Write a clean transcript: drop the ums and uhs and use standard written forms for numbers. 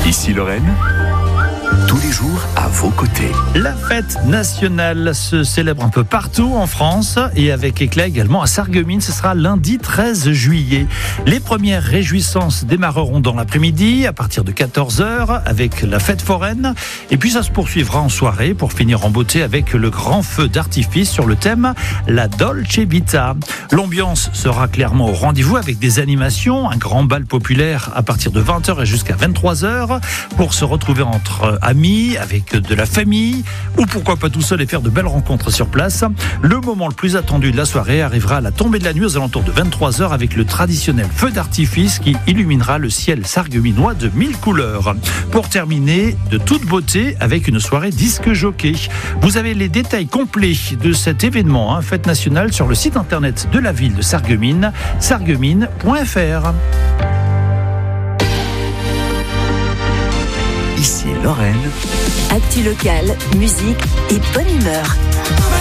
Ici Lorraine, tous les jours à vos côtés. La fête nationale se célèbre un peu partout en France et avec éclat également à Sarreguemines. Ce sera lundi 13 juillet. Les premières réjouissances démarreront dans l'après-midi à partir de 14h avec la fête foraine. Et puis ça se poursuivra en soirée pour finir en beauté avec le grand feu d'artifice sur le thème La Dolce Vita. L'ambiance sera clairement au rendez-vous avec des animations, un grand bal populaire à partir de 20h et jusqu'à 23h pour se retrouver entre amis, avec de la famille, ou pourquoi pas tout seul et faire de belles rencontres sur place. Le moment le plus attendu de la soirée arrivera à la tombée de la nuit aux alentours de 23h avec le traditionnel feu d'artifice qui illuminera le ciel sarregueminois de 1000 couleurs. Pour terminer, de toute beauté avec une soirée disque jockey. Vous avez les détails complets de cet événement, fête nationale, sur le site internet de la ville de Sarreguemines, sarreguemines.fr. Ici Lorraine. Actu locale, musique et bonne humeur.